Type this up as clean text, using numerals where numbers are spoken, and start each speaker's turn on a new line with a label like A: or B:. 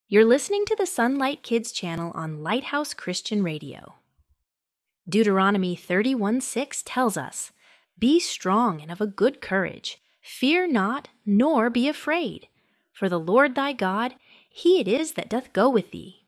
A: You're listening to the Sunlight Kids channel on Lighthouse Christian Radio. Deuteronomy 31:6 tells us, "Be strong and of a good courage. Fear not, nor be afraid. For the Lord thy God, he it is that doth go with thee."